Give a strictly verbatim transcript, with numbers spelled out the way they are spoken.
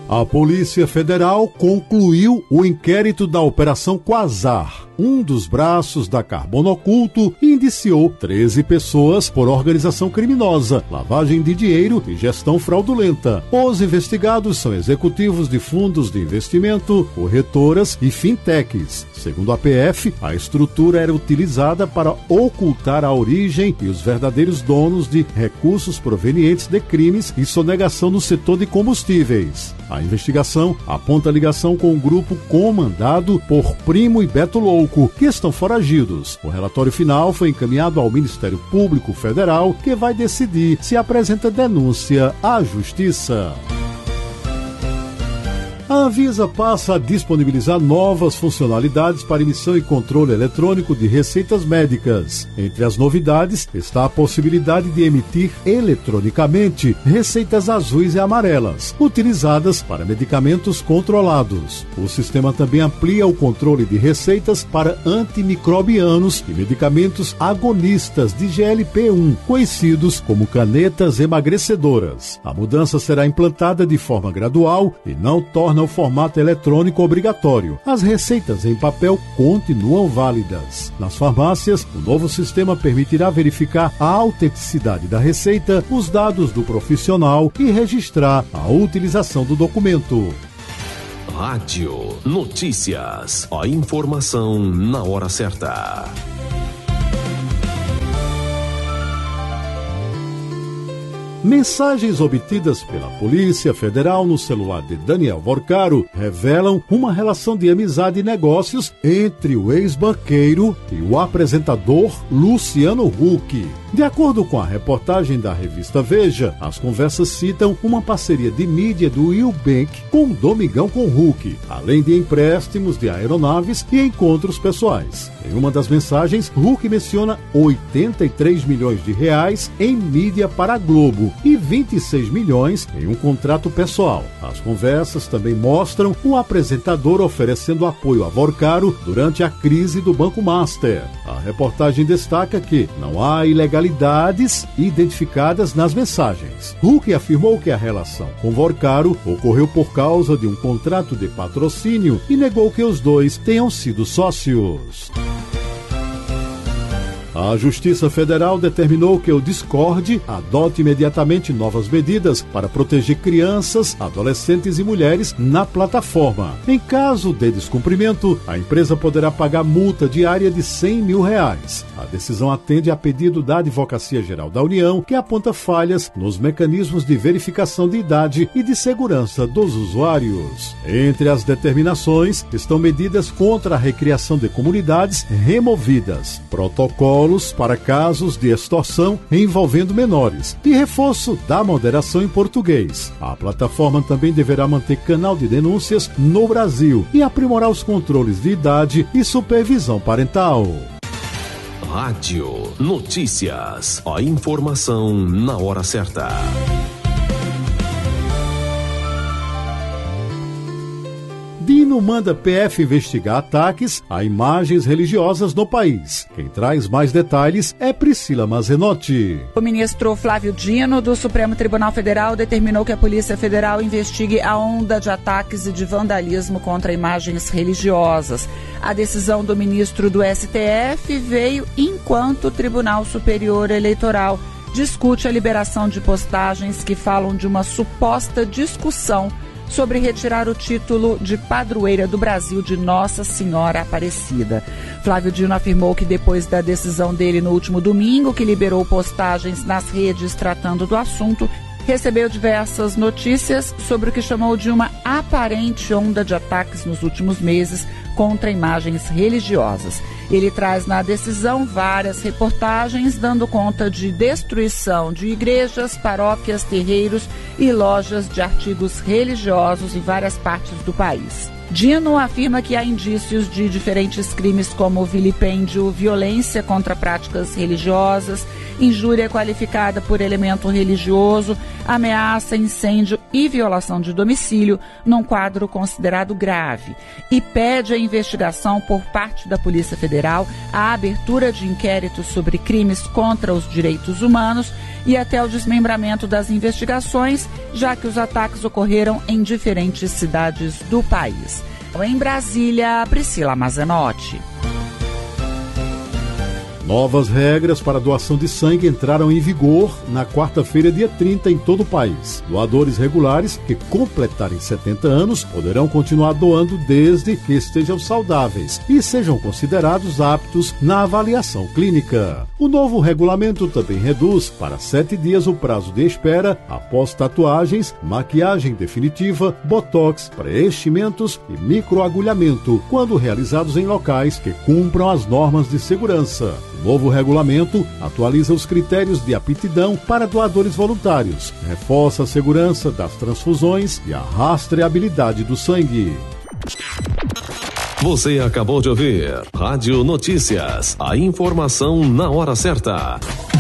A Polícia Federal concluiu o inquérito da Operação Quasar, um dos braços da Carbono Oculto, e indiciou treze pessoas por organização criminosa, lavagem de dinheiro e gestão fraudulenta. Os investigados são executivos de fundos de investimento, corretoras e fintechs. Segundo a P F, a estrutura era utilizada para ocultar a origem e os verdadeiros donos de recursos provenientes de crimes e sonegação no setor de combustíveis. A investigação aponta ligação com o grupo comandado por Primo e Beto Louco, que estão foragidos. O relatório final foi encaminhado ao Ministério Público Federal, que vai decidir se apresenta denúncia à Justiça. A Anvisa passa a disponibilizar novas funcionalidades para emissão e controle eletrônico de receitas médicas. Entre as novidades está a possibilidade de emitir eletronicamente receitas azuis e amarelas, utilizadas para medicamentos controlados. O sistema também amplia o controle de receitas para antimicrobianos e medicamentos agonistas de G L P um, conhecidos como canetas emagrecedoras. A mudança será implantada de forma gradual e não torna o formato eletrônico obrigatório. As receitas em papel continuam válidas. Nas farmácias, o novo sistema permitirá verificar a autenticidade da receita, os dados do profissional e registrar a utilização do documento. Rádio Notícias. A informação na hora certa. Mensagens obtidas pela Polícia Federal no celular de Daniel Vorcaro revelam uma relação de amizade e negócios entre o ex-banqueiro e o apresentador Luciano Huck. De acordo com a reportagem da revista Veja, as conversas citam uma parceria de mídia do Eubank com Domingão com Huck, além de empréstimos de aeronaves e encontros pessoais. Em uma das mensagens, Huck menciona oitenta e três milhões de reais em mídia para a Globo e vinte e seis milhões em um contrato pessoal. As conversas também mostram o apresentador oferecendo apoio a Vorcaro durante a crise do Banco Master. A reportagem destaca que não há ilegalidades identificadas nas mensagens. Huck afirmou que a relação com Vorcaro ocorreu por causa de um contrato de patrocínio e negou que os dois tenham sido sócios. A Justiça Federal determinou que o Discord adote imediatamente novas medidas para proteger crianças, adolescentes e mulheres na plataforma. Em caso de descumprimento, a empresa poderá pagar multa diária de cem mil reais. A decisão atende a pedido da Advocacia Geral da União, que aponta falhas nos mecanismos de verificação de idade e de segurança dos usuários. Entre as determinações estão medidas contra a recriação de comunidades removidas, protocolos para casos de extorsão envolvendo menores e reforço da moderação em português. A plataforma também deverá manter canal de denúncias no Brasil e aprimorar os controles de idade e supervisão parental. Rádio Notícias. A informação na hora certa. Dino manda P F investigar ataques a imagens religiosas no país. Quem traz mais detalhes é Priscila Mazenotti. O ministro Flávio Dino, do Supremo Tribunal Federal, determinou que a Polícia Federal investigue a onda de ataques e de vandalismo contra imagens religiosas. A decisão do ministro do S T F veio enquanto o Tribunal Superior Eleitoral discute a liberação de postagens que falam de uma suposta discussão sobre retirar o título de padroeira do Brasil de Nossa Senhora Aparecida. Flávio Dino afirmou que depois da decisão dele no último domingo, que liberou postagens nas redes tratando do assunto, recebeu diversas notícias sobre o que chamou de uma aparente onda de ataques nos últimos meses contra imagens religiosas. Ele traz na decisão várias reportagens dando conta de destruição de igrejas, paróquias, terreiros e lojas de artigos religiosos em várias partes do país. Dino afirma que há indícios de diferentes crimes como vilipêndio, violência contra práticas religiosas injúria qualificada por elemento religioso, ameaça, incêndio e violação de domicílio, num quadro considerado grave, e pede a investigação por parte da Polícia Federal, a abertura de inquéritos sobre crimes contra os direitos humanos e até o desmembramento das investigações, já que os ataques ocorreram em diferentes cidades do país. Em Brasília, Priscila Mazenotti. Novas regras para doação de sangue entraram em vigor na quarta-feira, dia trinta, em todo o país. Doadores regulares que completarem setenta anos poderão continuar doando desde que estejam saudáveis e sejam considerados aptos na avaliação clínica. O novo regulamento também reduz para sete dias o prazo de espera após tatuagens, maquiagem definitiva, botox, preenchimentos e microagulhamento, quando realizados em locais que cumpram as normas de segurança. O novo regulamento atualiza os critérios de aptidão para doadores voluntários, reforça a segurança das transfusões e a rastreabilidade do sangue. Você acabou de ouvir Rádio Notícias, a informação na hora certa.